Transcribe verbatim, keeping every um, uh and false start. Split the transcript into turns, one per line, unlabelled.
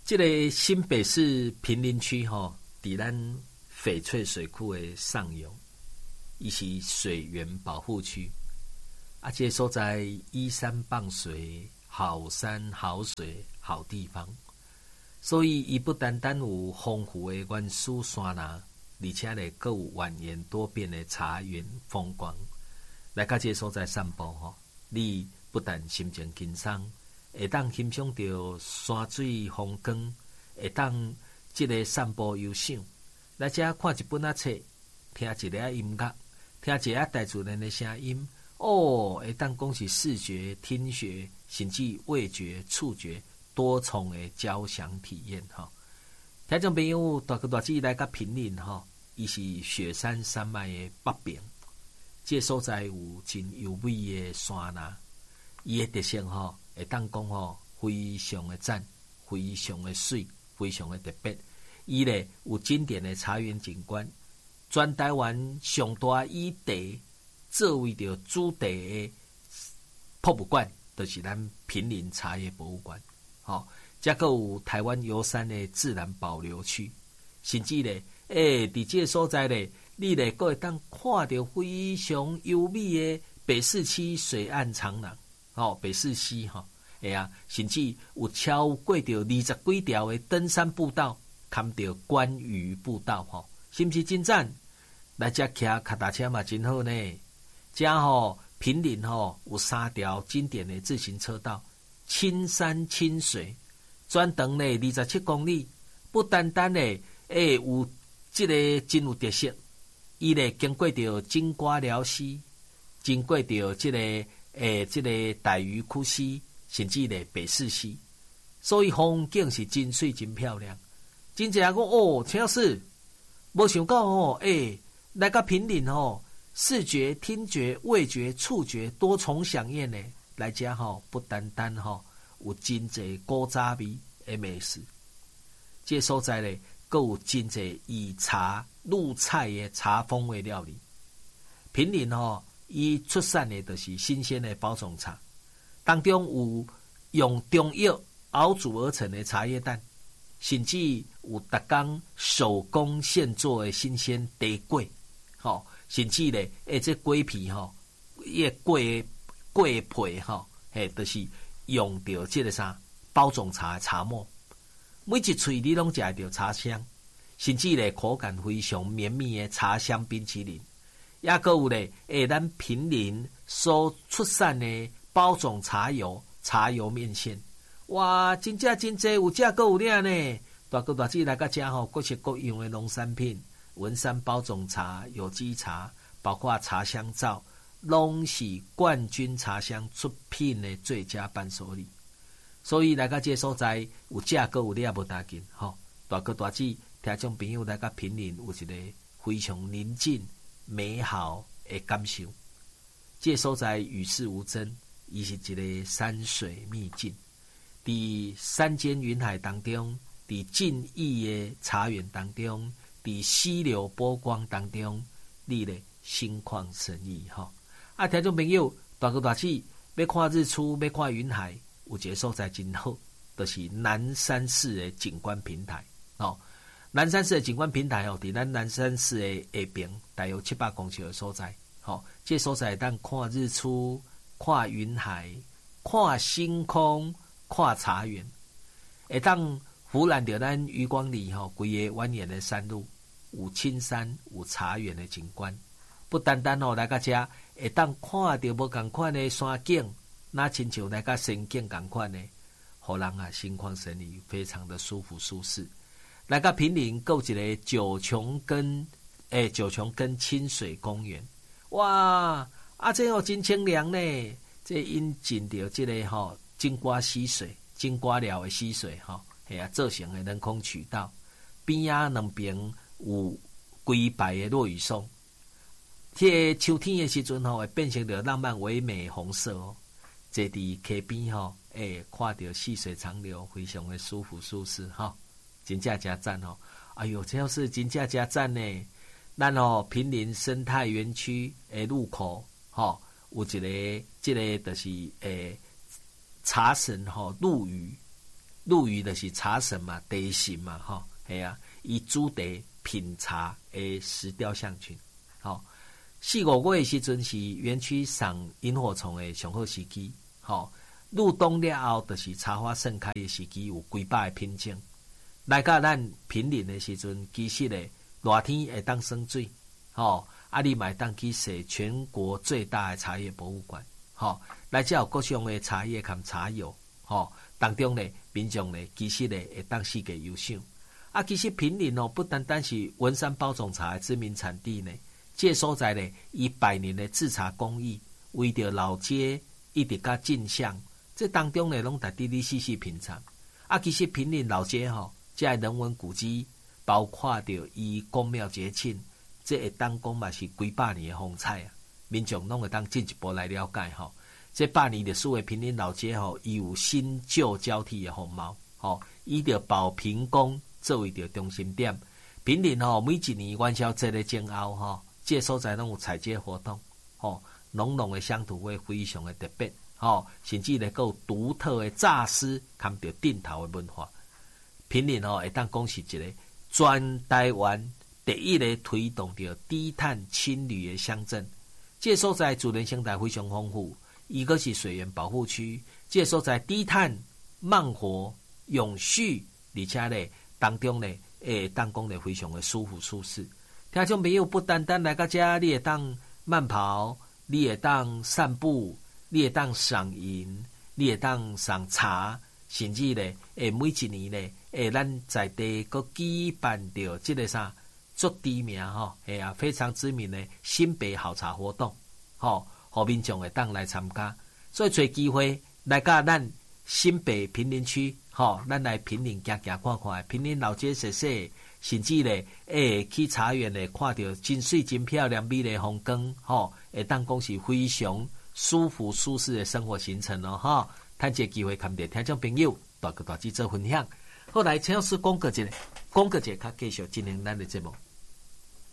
这个新北市坪林区吼，伫咱翡翠水库的上游，伊是水源保护区，啊，这个所在依山傍水，好山好水好地方，所以伊不单单有丰富的原始山林，而且咧，阁有蜿蜒多变的茶园风光。来到这个所在散步吼，你不但心情轻松，会当欣赏到山水风光，会当这个散步悠赏。来这看一本啊册，听一个音乐，听一个带自然的声音，哦，会当讲是视觉、听觉，甚至味觉、触觉多重的交响体验哈。听众朋友，大哥大姐来到坪林哈，伊是雪山山脉的北边，这所在有真优美的山林，伊的特性吼，会当讲吼，非常的赞，非常的水，非常的特别。伊咧有经典的茶园景观，全台湾上大以地作为着主题的博物馆，就是咱坪林茶叶博物馆。吼、哦，再个有台湾游山的自然保留区，甚至咧，诶，伫这个所在咧，你咧阁会当看到非常优美的北势区水岸长廊，哦，北势溪吼，哎呀，甚至有超过着二十几条的登山步道。看到关羽步道吼，是不是真赞？来这骑脚踏车嘛真好呢。这吼坪林吼有三条经典的自行车道，亲山亲水，全长呢二十七公里。不单单呢，诶有这个真有特色，伊咧经过着金瓜寮溪，经过着这个诶这个傣鱼窟溪，甚至咧北势溪，所以风景是真水真漂亮。真正讲哦，陈老师，无想到哦，诶、欸，来到坪林哦，视觉、听觉、味觉、触觉多重响应呢。来遮吼，不单单吼有真济古早味的美食，这所在咧，阁有真济以茶入菜的茶风味料理。坪林吼，伊出产的就是新鲜的包种茶，当中有用中药熬煮而成的茶叶蛋。甚至有逐工手工现做的新鲜茶粿，吼，甚至咧，诶，这粿皮吼，伊粿粿皮吼，嘿，就是用到这个啥包种茶的茶末，每一喙你拢食到茶香，甚至咧口感非常绵密的茶香冰淇淋，也阁有咧，诶，咱坪林所出产的包种茶油、茶油面线。哇，真正真济，有价阁有领呢！大哥大姐来到遮吼，各式各样的农产品，文山包种茶、有机茶，包括茶香皂，拢是冠军茶香出品的最佳伴手礼。所以来到这所在，有价阁有领无要紧吼。大哥大姐，听众朋友来到坪林，有一个非常宁静、美好的感受。这所在与世无争，伊是一个山水秘境。伫山间云海当中，伫静谧的茶园当中，伫溪流波光当中，你咧心旷神怡吼。啊，听众朋友，大哥大姐要看日出，要看云海，有一个所在真好，就是南山市的景观平台哦。南山市的景观平台哦，伫咱南山市的下边，大约七八公尺的所在。吼、哦，这所在当看日出，看云海，看星空。看茶园，会当俯览着咱余光里吼规个蜿蜒的山路，有青山有茶园的景观。不单单吼来到遮，会当看到无同款的山景，那亲像来到仙境同款的，互人啊心旷神怡，非常的舒服舒适。来到坪林，够一个九琼根诶，九琼根清水公园，哇，啊这哦真清凉呢，这引进着这个吼。金瓜溪水，金瓜寮的溪水吼，系啊，造成的人工渠道边啊两边有规排的落羽松，这秋天的时阵吼，会变成着浪漫唯美红色哦。坐伫溪边吼，诶，看到细水长流，非常的舒服舒适吼，真正真赞哦！哎呦，这要是真正真赞呢！咱哦，坪林生态园区的入口吼，有一个，这个就是诶。茶神吼陆羽陆羽就是茶神嘛，茶神嘛，吼，系啊，以主题品茶的石雕像群，吼。四五月的时阵是园区赏萤火虫的上好时机，吼。入冬了后，就是茶花盛开的时机，有几百个品种。来到咱平林的时阵，其实咧热天会当生水，吼。啊，你嘛会当去踅全国最大的茶叶博物馆，吼。来这有各项的茶叶含茶油，吼。当中咧，民众咧其实咧会当四界游赏。啊，其实平林哦，不单单是文山包种茶的知名产地呢。这所在咧，以百年的制茶工艺，为着老街一直甲进香，这当中咧拢值得你细细品尝。啊，其实平林老街吼，这人文古迹，包括着伊宫庙节庆，这会当讲嘛是几百年的风采啊。民众拢会当进一步来了解吼。这百年历史的平林老街吼，伊有新旧交替的风貌，吼，以着保平宫作为着中心点。平林吼，每一年元宵节的前后吼。这所在拢有采街活动，吼，浓浓的乡土味非常的特别，吼，甚至咧有独特的炸丝，含着顶头的文化。平林吼会当讲是一个全台湾第一个推动着低碳轻旅的乡镇。这所在自然生态非常丰富，伊个是水源保护区。这所在低碳、慢活、永续，而且咧当中咧会当讲咧非常的舒服舒适。听众朋友不单单来到这，你会当慢跑，你会当散步，你会当赏萤，你会当赏茶，甚至咧，诶，每一年咧，诶，咱在地个举办着这个啥足知名吼，系啊，非常知名的新北好茶活动，吼，互民众会当来参加，所以找机会来到咱新北平林区，吼，咱来平林行行看看，平林老街踅踅。甚至咧，会去茶园咧，看到真水真漂亮美丽风光，吼，会当讲是非常舒服舒适的生活行程咯，吼。趁这机会，看着听众朋友大个大字做分享。后来陈老师讲过一个，讲过一个，较继续进行咱的节目。